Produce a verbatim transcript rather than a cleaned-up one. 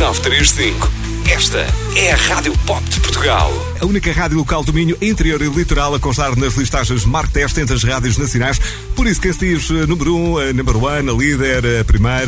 nove três cinco. Esta é a Rádio Pop de Portugal. A única rádio local do Minho, interior e litoral a constar nas listagens Mark Test entre as rádios nacionais. Por isso que este diz número um, number one, a líder, a primeira.